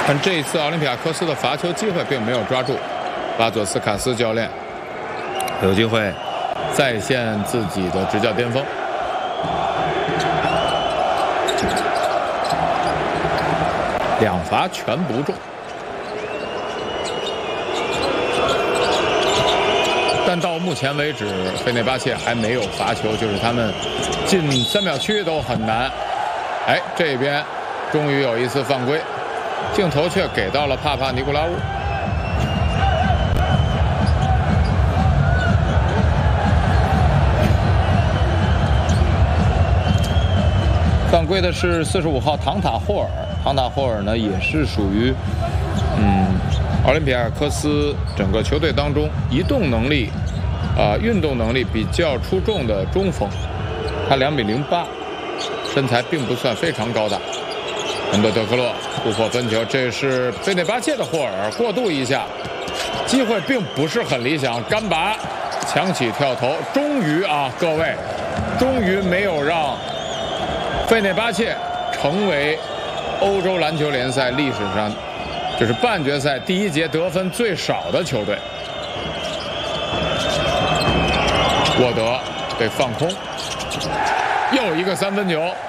但这一次奥林匹亚科斯的罚球机会并没有抓住，巴佐斯卡斯教练有机会再现自己的执教巅峰。2罚全不中，但到目前为止，费内巴切还没有罚球，就是他们进3秒区都很难。哎，这边终于有一次犯规，镜头却给到了帕帕尼古拉乌。犯规的是45号唐塔霍尔。唐塔霍尔呢，也是属于奥林匹亚科斯整个球队当中移动能力运动能力比较出众的中锋。他2米08，身材并不算非常高大。恩德德克洛突破分球，这是费内巴切的霍尔过渡一下，机会并不是很理想，干拔抢起跳投，终于各位，终于没有让费内巴切成为欧洲篮球联赛历史上就是半决赛第1节得分最少的球队。沃德被放空，又一个3分球。